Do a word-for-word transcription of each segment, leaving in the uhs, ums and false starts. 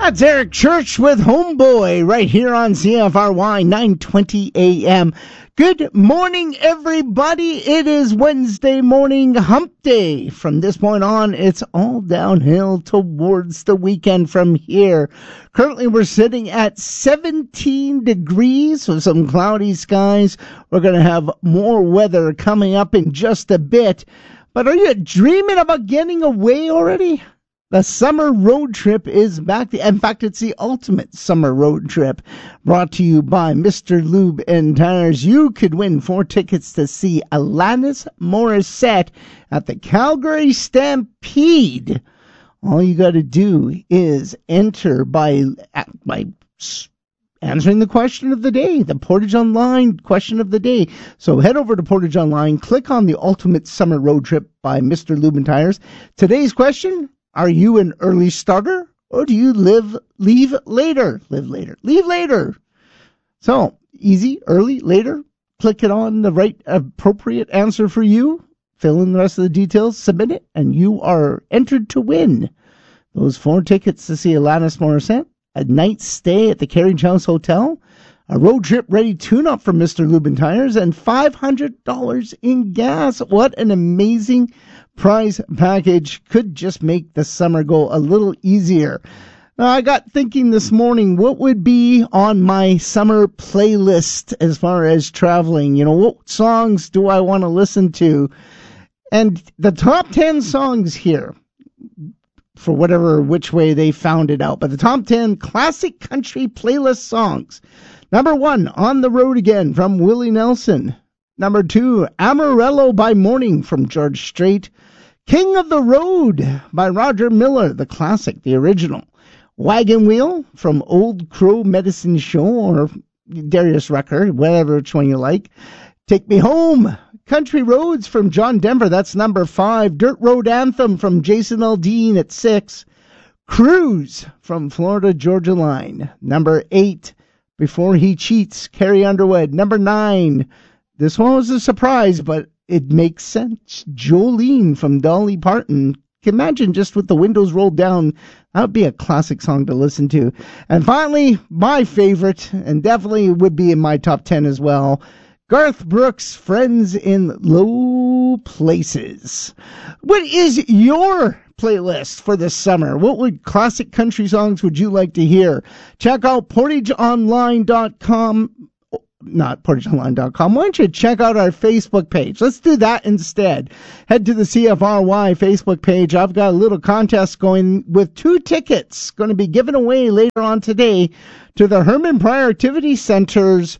That's Eric Church with Homeboy right here on C F R Y nine twenty A M. Good morning, everybody. It is Wednesday morning, hump day. From this point on, it's all downhill towards the weekend from here. Currently, we're sitting at seventeen degrees with some cloudy skies. We're going to have more weather coming up in just a bit. But are you dreaming about getting away already? The summer road trip is back. In fact, it's the ultimate summer road trip, brought to you by Mister Lube and Tires. You could win four tickets to see Alanis Morissette at the Calgary Stampede. All you got to do is enter by by answering the question of the day, the Portage Online question of the day. So head over to Portage Online, click on the ultimate summer road trip by Mister Lube and Tires. Today's question: are you an early starter, or do you live leave later? Live later. Leave later. So, easy, early, later. Click it on the right appropriate answer for you. Fill in the rest of the details, submit it, and you are entered to win those four tickets to see Alanis Morissette, a night stay at the Carriage House Hotel, a road trip ready tune-up from Mister Lube and Tires, and five hundred dollars in gas. What an amazing prize package. Could just make the summer go a little easier. Now, I got thinking this morning, what would be on my summer playlist as far as traveling? You know, what songs do I want to listen to? And the top ten songs here, for whatever which way they found it out, but the top ten classic country playlist songs. Number one, On the Road Again from Willie Nelson. Number two, Amarillo by Morning from George Strait. King of the Road by Roger Miller, the classic, the original. Wagon Wheel from Old Crow Medicine Show, or Darius Rucker, whatever which one you like. Take Me Home, Country Roads from John Denver, that's number five. Dirt Road Anthem from Jason Aldean at six. Cruise from Florida Georgia Line, number eight. Before He Cheats, Carrie Underwood, number nine. This one was a surprise, but it makes sense. Jolene from Dolly Parton. Imagine just with the windows rolled down. That would be a classic song to listen to. And finally, my favorite, and definitely would be in my top ten as well, Garth Brooks, Friends in Low Places. What is your playlist for this summer? What would classic country songs would you like to hear? Check out portage online dot com. Not portage online dot com. Why don't you check out our Facebook page? Let's do that instead. Head to the C F R Y Facebook page. I've got a little contest going with two tickets going to be given away later on today to the Herman Pryor Activity Center's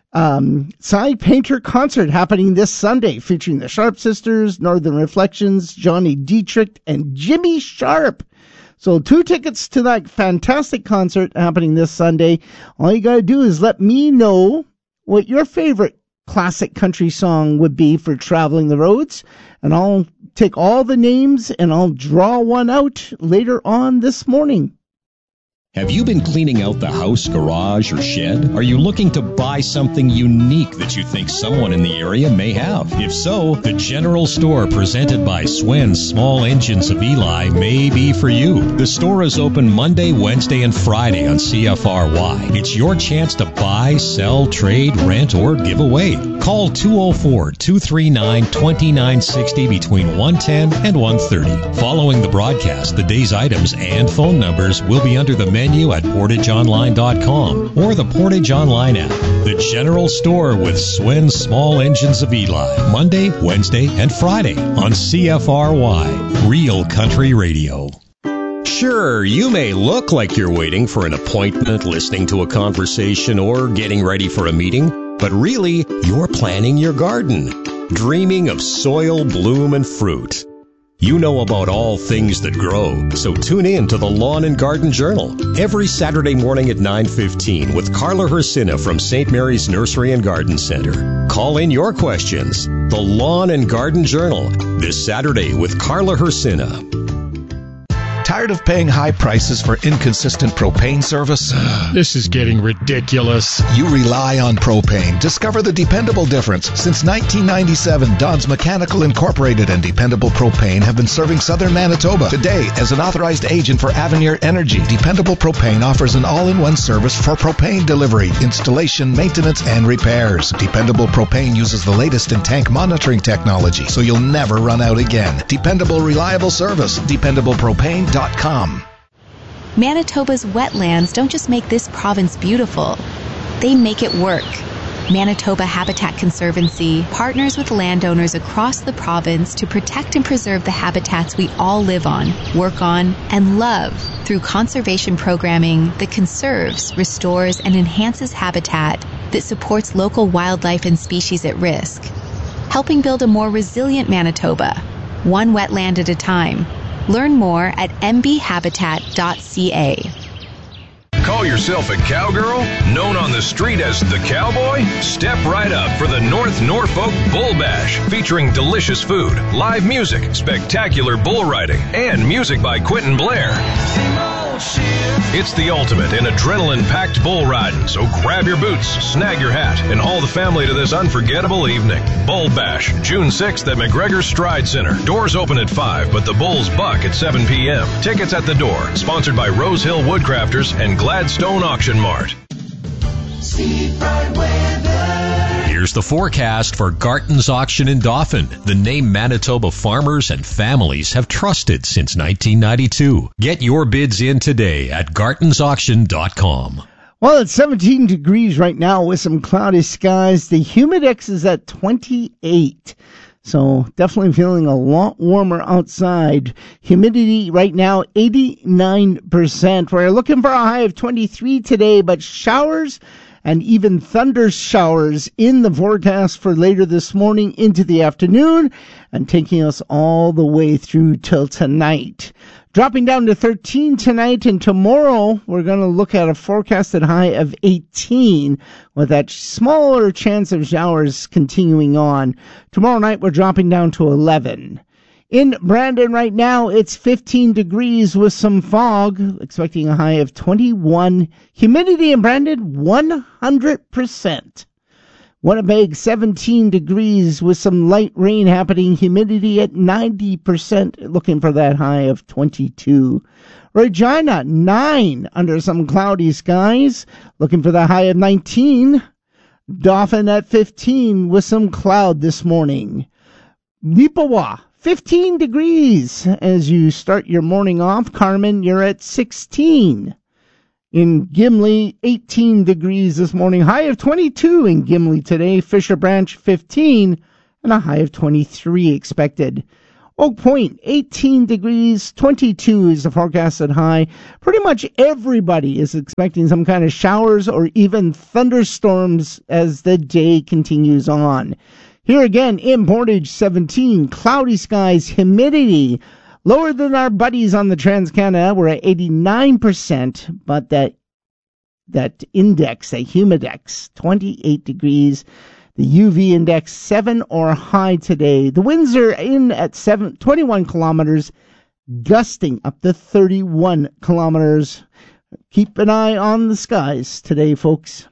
um, Side Painter concert happening this Sunday, featuring the Sharp Sisters, Northern Reflections, Johnny Dietrich, and Jimmy Sharp. So two tickets to that fantastic concert happening this Sunday. All you got to do is let me know what your favorite classic country song would be for traveling the roads, and I'll take all the names and I'll draw one out later on this morning. Have you been cleaning out the house, garage, or shed? Are you looking to buy something unique that you think someone in the area may have? If so, the General Store presented by Swen's Small Engines of Eli may be for you. The store is open Monday, Wednesday, and Friday on C F R Y. It's your chance to buy, sell, trade, rent, or give away. Call two oh four, two three nine, two nine six oh between one ten and one thirty. Following the broadcast, the day's items and phone numbers will be under the menu at portage online dot com or the Portage Online app. The General Store with Swen's Small Engines of Eli, Monday, Wednesday, and Friday on C F R Y, Real Country Radio. Sure, you may look like you're waiting for an appointment, listening to a conversation, or getting ready for a meeting, but really, you're planning your garden, dreaming of soil, bloom, and fruit. You know about all things that grow, so tune in to the Lawn and Garden Journal every Saturday morning at nine fifteen with Carla Hersina from Saint Mary's Nursery and Garden Center. Call in your questions. The Lawn and Garden Journal, this Saturday with Carla Hersina. Tired of paying high prices for inconsistent propane service? This is getting ridiculous. You rely on propane. Discover the dependable difference. Since nineteen ninety-seven, Don's Mechanical Incorporated and Dependable Propane have been serving southern Manitoba. Today, as an authorized agent for Avenir Energy, Dependable Propane offers an all-in-one service for propane delivery, installation, maintenance, and repairs. Dependable Propane uses the latest in tank monitoring technology, so you'll never run out again. Dependable, reliable service. dependable propane dot com. Manitoba's wetlands don't just make this province beautiful, they make it work. Manitoba Habitat Conservancy partners with landowners across the province to protect and preserve the habitats we all live on, work on, and love through conservation programming that conserves, restores, and enhances habitat that supports local wildlife and species at risk, helping build a more resilient Manitoba, one wetland at a time. Learn more at m b habitat dot c a. Call yourself a cowgirl? Known on the street as the Cowboy? Step right up for the North Norfolk Bull Bash, featuring delicious food, live music, spectacular bull riding, and music by Quentin Blair. It's the ultimate in adrenaline-packed bull riding, so grab your boots, snag your hat, and haul the family to this unforgettable evening. Bull Bash, June sixth at McGregor Stride Center. Doors open at five, but the bulls buck at seven p.m. Tickets at the door. Sponsored by Rose Hill Woodcrafters and Gladstone Auction Mart. Here's the forecast for Garton's Auction in Dauphin, the name Manitoba farmers and families have trusted since nineteen ninety-two. Get your bids in today at gartons auction dot com. Well, it's seventeen degrees right now with some cloudy skies. The humidex is at twenty-eight. So definitely feeling a lot warmer outside. Humidity right now, eighty-nine percent. We're looking for a high of twenty-three today, but showers and even thunder showers in the forecast for later this morning into the afternoon and taking us all the way through till tonight. Dropping down to thirteen tonight, and tomorrow we're going to look at a forecasted high of eighteen with that smaller chance of showers continuing on. Tomorrow night we're dropping down to eleven. In Brandon right now, it's fifteen degrees with some fog, expecting a high of twenty-one. Humidity in Brandon, one hundred percent. Winnipeg, seventeen degrees with some light rain happening. Humidity at ninety percent, looking for that high of twenty-two. Regina, nine under some cloudy skies, looking for the high of nineteen. Dauphin at fifteen with some cloud this morning. Nipawa, fifteen degrees as you start your morning off. Carmen, you're at sixteen. In Gimli, eighteen degrees this morning. High of twenty-two in Gimli today. Fisher Branch, fifteen, and a high of twenty-three expected. Oak Point, eighteen degrees, twenty-two is the forecasted high. Pretty much everybody is expecting some kind of showers or even thunderstorms as the day continues on. Here again, in Portage, seventeen, cloudy skies, humidity lower than our buddies on the Trans-Canada. We're at eighty-nine percent, but that that index, that humidex, twenty-eight degrees. The U V index, seven or high today. The winds are in at seven, twenty-one kilometers, gusting up to thirty-one kilometers. Keep an eye on the skies today, folks.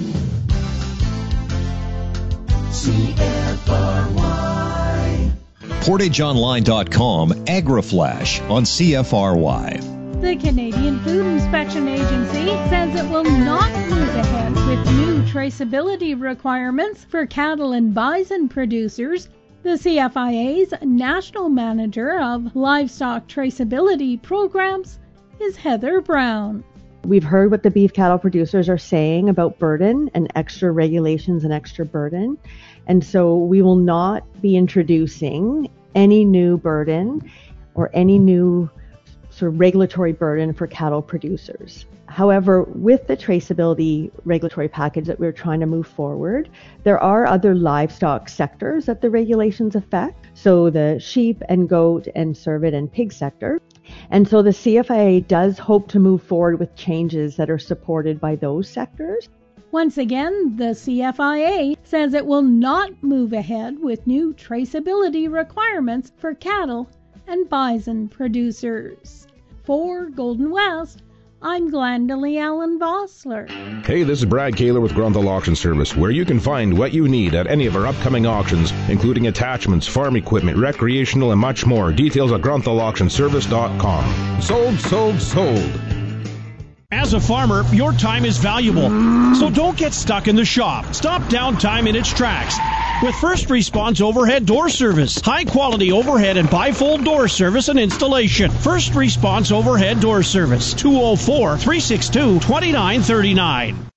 C F R Y. portage online dot com AgriFlash on C F R Y. The Canadian Food Inspection Agency says it will not move ahead with new traceability requirements for cattle and bison producers. The C F I A's National Manager of Livestock Traceability Programs is Heather Brown. We've heard what the beef cattle producers are saying about burden and extra regulations and extra burden. And so we will not be introducing any new burden or any new sort of regulatory burden for cattle producers. However, with the traceability regulatory package that we're trying to move forward, there are other livestock sectors that the regulations affect. So the sheep and goat and cervid and pig sector. And so the C F I A does hope to move forward with changes that are supported by those sectors. Once again, the C F I A says it will not move ahead with new traceability requirements for cattle and bison producers. For Golden West, I'm Glendalee Allen Vossler. Hey, this is Brad Kaler with Grunthal Auction Service, where you can find what you need at any of our upcoming auctions, including attachments, farm equipment, recreational, and much more. Details at grunthal auction service dot com. Sold, sold, sold. As a farmer, your time is valuable, so don't get stuck in the shop. Stop downtime in its tracks with First Response Overhead Door Service. High-quality overhead and bifold door service and installation. First Response Overhead Door Service, two oh four, three six two, two nine three nine.